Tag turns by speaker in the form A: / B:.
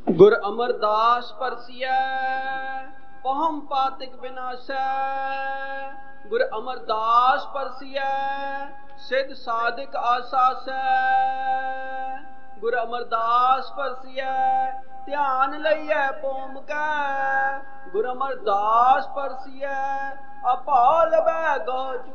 A: ਗੁਰ ਅਮਰਦਾਸ ਪਰਸੀਐ ਪਹਮ ਪਾਤਿਕ ਵਿਨਾਸ਼ੈ। ਗੁਰ ਅਮਰਦਾਸ ਪਰਸੀਐ ਸਿਧ ਸਾਧਿਕ ਆਸਾਸੈ। ਗੁਰ ਅਮਰਦਾਸ ਪਰਸੀਐ ਧਿਆਨ ਲਈਐ ਭੋਮ ਕੈ। ਗੁਰ ਅਮਰਦਾਸ ਪਰਸੀਐ ਅਭਾਲ ਬੈ ਗੋ